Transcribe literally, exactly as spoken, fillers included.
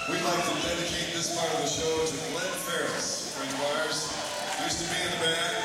We'd like to dedicate this part of the show to Glenn Ferris, a friend of ours. Used to be in the band.